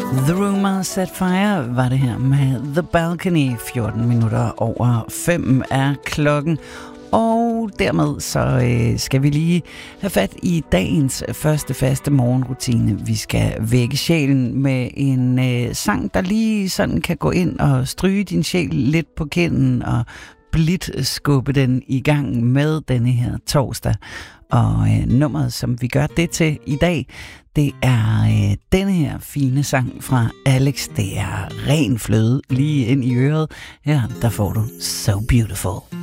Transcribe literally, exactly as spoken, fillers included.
The Rumor Set Fire var det her med The Balcony. fjorten minutter over fem er klokken. Og dermed så øh, skal vi lige have fat i dagens første faste morgenrutine. Vi skal vække sjælen med en øh, sang, der lige sådan kan gå ind og stryge din sjæl lidt på kinden og blidt skubbe den i gang med denne her torsdag. Og øh, nummeret, som vi gør det til i dag, det er øh, denne her fine sang fra Alex. Det er ren fløde lige ind i øret. Her, der får du So Beautiful.